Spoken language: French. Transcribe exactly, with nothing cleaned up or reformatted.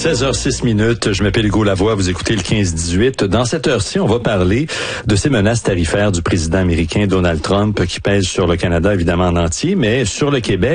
seize heures six minutes, je m'appelle Hugo Lavoie, vous écoutez le quinze dix-huit. Dans cette heure-ci, on va parler de ces menaces tarifaires du président américain Donald Trump qui pèsent sur le Canada, évidemment en entier, mais sur le Québec.